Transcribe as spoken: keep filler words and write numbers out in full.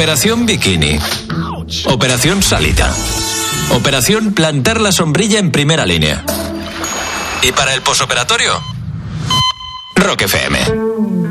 Operación Bikini. Operación Salita. Operación Plantar la sombrilla en primera línea. Y para el posoperatorio, Rock F M.